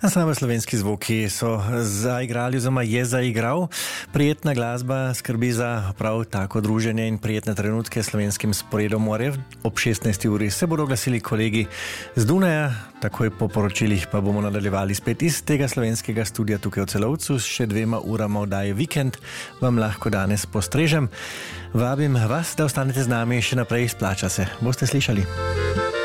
Ansambel Slovenski zvoki so zaigrali oziroma je zaigral. Prijetna glasba skrbi za prav tako druženje in prijetne trenutke s slovenskim sporedom more. Ob 16. uri se bodo oglasili kolegi z Dunaja, takoj po poročilih pa bomo nadaljevali spet iz tega slovenskega studia tukaj v Celovcu. S še 2 urama oddaje Vikend vam lahko danes postrežem. Vabim vas, da ostanete z nami še naprej, splača se. Boste slišali.